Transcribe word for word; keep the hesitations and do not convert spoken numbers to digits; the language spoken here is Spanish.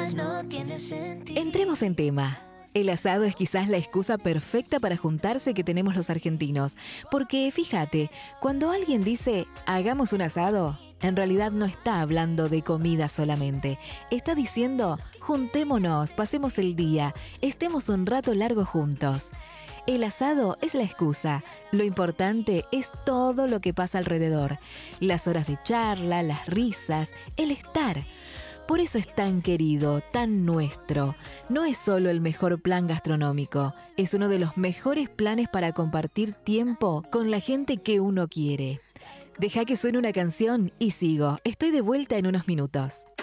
no tiene sentido. Entremos en tema. El asado es quizás la excusa perfecta para juntarse que tenemos los argentinos. Porque fíjate, cuando alguien dice hagamos un asado, en realidad no está hablando de comida solamente. Está diciendo juntémonos, pasemos el día, estemos un rato largo juntos. El asado es la excusa. Lo importante es todo lo que pasa alrededor. Las horas de charla, las risas, el estar. Por eso es tan querido, tan nuestro. No es solo el mejor plan gastronómico, es uno de los mejores planes para compartir tiempo con la gente que uno quiere. Deja que suene una canción y sigo. Estoy de vuelta en unos minutos.